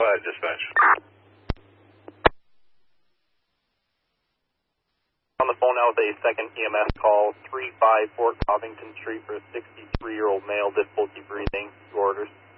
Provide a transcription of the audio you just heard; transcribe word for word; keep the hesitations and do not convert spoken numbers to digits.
Go ahead, dispatch. On the phone now with a second E M S call, three five four Covington Street for a sixty-three-year-old male, difficulty breathing. Two orders.